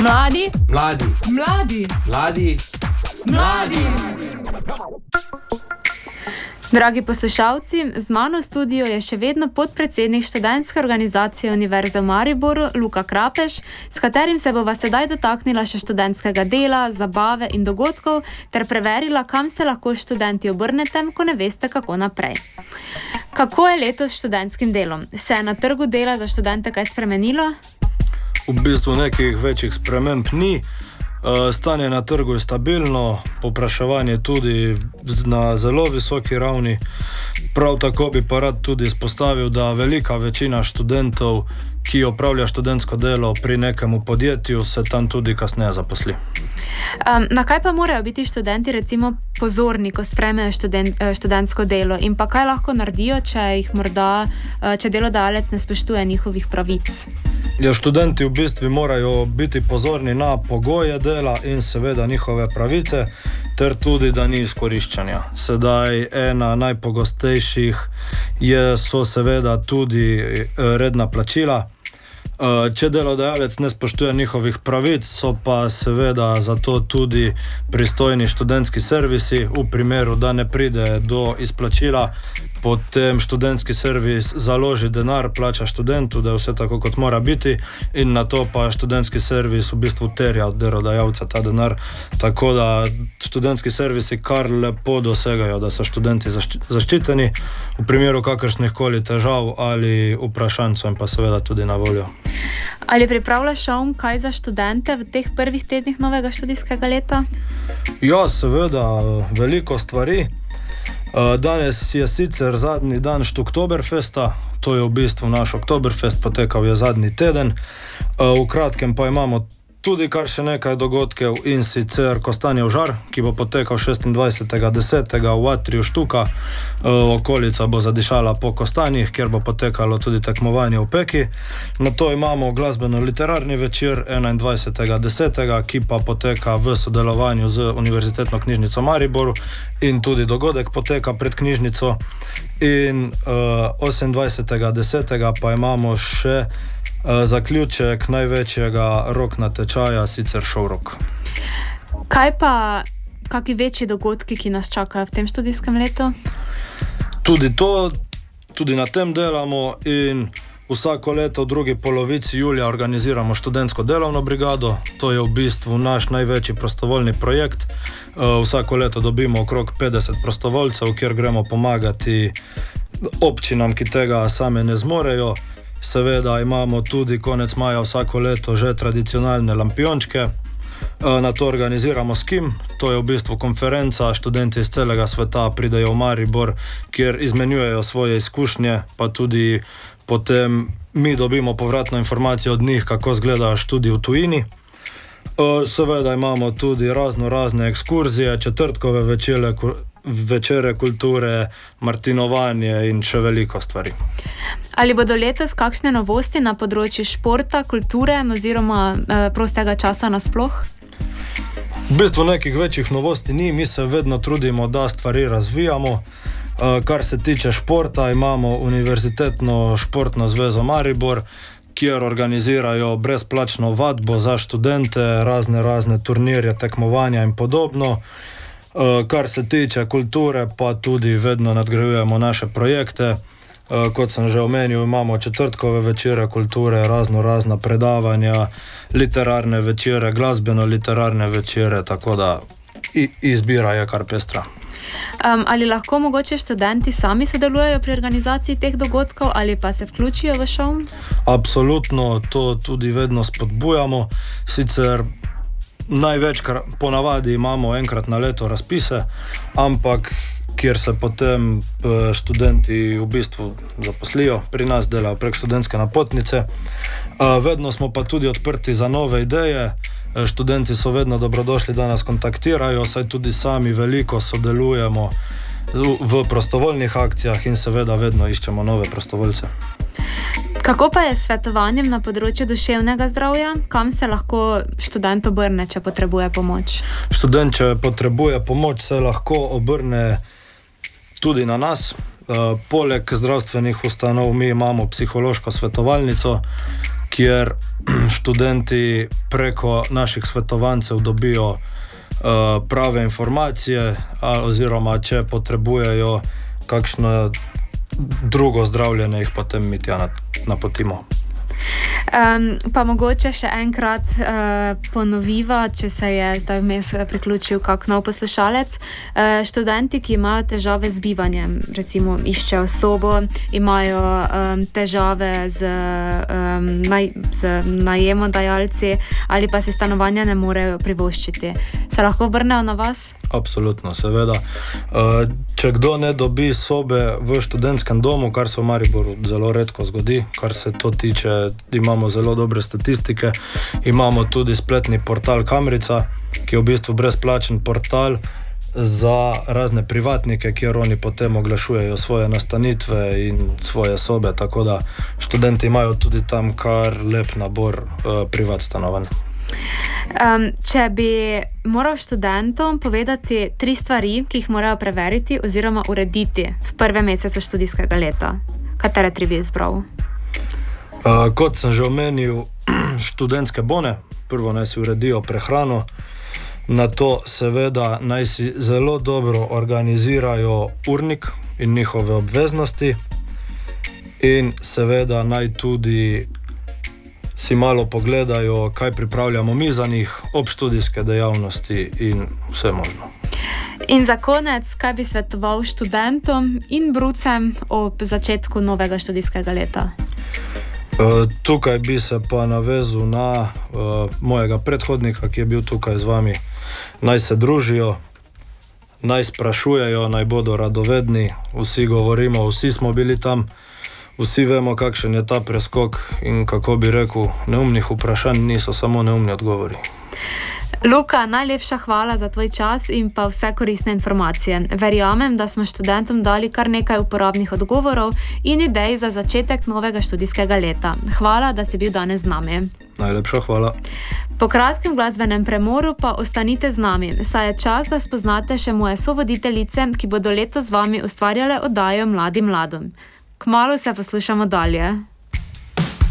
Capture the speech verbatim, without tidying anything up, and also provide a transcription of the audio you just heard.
Mladi, Mladi, mladi, mladi, mladi. Dragi poslušalci, z mano v studiu je še vedno podpredsednik študentske organizacije Univerze v Mariboru, Luka Krapeš, s katerim se bova sedaj dotaknila še študentskega dela, zabave in dogodkov, ter preverila, kam se lahko študenti obrnete, ko ne veste, kako naprej. Kako je letos s študentskim delom? Se je na trgu dela za študente kaj spremenilo? V bistvu nekih večjih sprememb ni. Stanje na trgu je stabilno, povpraševanje tudi na zelo visoki ravni. Prav tako bi pa rad tudi izpostavil, da velika večina študentov, ki opravlja študentsko delo pri nekem podjetju, se tam tudi kasneje zaposli. Um, na kaj pa morajo biti študenti recimo pozorni, ko sprejmejo študent, študentsko delo, in pa kaj lahko naredijo, če jih morda, če delodajalec ne spoštuje njihovih pravic? Ja, študenti v bistvu morajo biti pozorni na pogoje dela in seveda njihove pravice, ter tudi, da ni izkoriščanja. Sedaj ena najpogostejših je, so seveda tudi redna plačila. Če delodajalec ne spoštuje njihovih pravic, so pa seveda zato tudi pristojni študentski servisi. V primeru, da ne pride do izplačila, potem študentski servis založi denar, plača študentu, da je vse tako, kot mora biti, in na to pa študentski servis v bistvu terja od delodajalca ta denar. Tako da študentski servisi kar lepo dosegajo, da so študenti zaščiteni. V primeru kakršnih koli težav ali vprašanj so jim pa seveda tudi na voljo. Ali pripravljaš šovm kaj za študente v teh prvih tednih novega študijskega leta? Ja, seveda, veliko stvari. Danes je sicer zadnji dan Štuktoberfesta, to je v bistvu naš Oktoberfest, potekal je zadnji teden. V kratkem pa imamo tudi kar še nekaj dogodkov, in sicer Kostanjev žar, ki bo potekal šestindvajsetega desetega v atriju Štuka. Okolica bo zadišala po kostanjih, kjer bo potekalo tudi tekmovanje v peki. Na to imamo glasbeno-literarni večer enaindvajsetega desetega, ki pa poteka v sodelovanju z Univerzitetno knjižnico Mariboru, in tudi dogodek poteka pred knjižnico. In uh, osemindvajsetega desetega pa imamo še zaključek največjega rock natečaja, sicer Šovrok. Kaj pa kakšni večji dogodki, ki nas čakajo v tem študijskem letu? Tudi to, tudi na tem delamo, in vsako leto v drugi polovici julija organiziramo študentsko delovno brigado. To je v bistvu naš največji prostovoljni projekt. Vsako leto dobimo okrog petdeset prostovoljcev, kjer gremo pomagati občinam, ki tega same ne zmorejo. Seveda imamo tudi konec maja vsako leto že tradicionalne lampiončke. Na to organiziramo Skim, to je v bistvu konferenca, študenti iz celega sveta pridejo v Maribor, kjer izmenjujejo svoje izkušnje, pa tudi potem mi dobimo povratno informacijo od njih, kako izgledajo študiji v tujini. Seveda imamo tudi razno razne ekskurzije, četrtkove večere, večere kulture, martinovanje in še veliko stvari. Ali bodo letos kakšne novosti na področju športa, kulture oziroma eh, prostega časa nasploh? V bistvu nekih večjih novosti ni, mi se vedno trudimo, da stvari razvijamo. Eh, kar se tiče športa, imamo Univerzitetno športno zvezo Maribor, kjer organizirajo brezplačno vadbo za študente, razne razne turnirje, tekmovanja in podobno. Uh, kar se tiče kulture, pa tudi vedno nadgrajujemo naše projekte. Uh, kot sem že omenil, imamo četrtkove večere kulture, razno razna predavanja, literarne večere, glasbeno-literarne večere, tako da izbira je kar pestra. Um, ali lahko mogoče študenti sami sodelujejo pri organizaciji teh dogodkov ali pa se vključijo v šov? Absolutno, to tudi vedno spodbujamo. Sicer največkrat ponavadi imamo enkrat na leto razpise, ampak kjer se potem študenti v bistvu zaposlijo pri nas, delajo prek študentske napotnice. Vedno smo pa tudi odprti za nove ideje. Študenti so vedno dobrodošli, da nas kontaktirajo, saj tudi sami veliko sodelujemo v prostovoljnih akcijah in seveda vedno iščemo nove prostovoljce. Kako pa je s svetovanjem na področju duševnega zdravja? Kam se lahko študent obrne, če potrebuje pomoč? Študent, če potrebuje pomoč, se lahko obrne tudi na nas. Poleg zdravstvenih ustanov mi imamo psihološko svetovalnico, kjer študenti preko naših svetovancev dobijo uh, prave informacije, oziroma če potrebujejo kakšno drugo zdravljenje, jih potem mi tja napotimo. Um, pa mogoče še enkrat uh, ponoviva, če se je zdaj vmes priključil kak nov poslušalec. Uh, študenti, ki imajo težave z bivanjem, recimo iščejo sobo, imajo um, težave z, um, naj, z najemodajalci ali pa se stanovanja ne morejo privoščiti, se lahko obrnejo na vas? Absolutno, seveda. Uh, če kdo ne dobi sobe v študentskem domu, kar se v Mariboru zelo redko zgodi, kar se to tiče, imamo zelo dobre statistike, imamo tudi spletni portal Kamrica, ki je v bistvu brezplačen portal za razne privatnike, kjer oni potem oglašujejo svoje nastanitve in svoje sobe, tako da študenti imajo tudi tam kar lep nabor uh, privat stanovanj. Um, če bi moral študentom povedati tri stvari, ki jih morajo preveriti oziroma urediti v prvem mesecu študijskega leta, katere tri bi izbral? Uh, kot sem že omenil, študentske bone, prvo naj si uredijo prehrano, na to seveda naj si zelo dobro organizirajo urnik in njihove obveznosti in seveda naj tudi si malo pogledajo, kaj pripravljamo mi za njih, obštudijske dejavnosti in vse možno. In za konec, kaj bi svetoval študentom in brucem ob začetku novega študijskega leta? Uh, tukaj bi se pa navezal na uh, mojega predhodnika, ki je bil tukaj z vami. Naj se družijo, naj sprašujejo, naj bodo radovedni, vsi govorimo, vsi smo bili tam, vsi vemo, kakšen je ta preskok in kako bi rekel, neumnih vprašanj niso samo neumni odgovori. Luka, najlepša hvala za tvoj čas in pa vse koristne informacije. Verjamem, da smo študentom dali kar nekaj uporabnih odgovorov in idej za začetek novega študijskega leta. Hvala, da si bil danes z nami. Najlepša hvala. Po kratkem glasbenem premoru pa ostanite z nami, saj je čas, da spoznate še moje sovoditeljice, ki bodo letos z vami ustvarjale oddajo Mladi mladom. Kmalu se poslušamo dalje.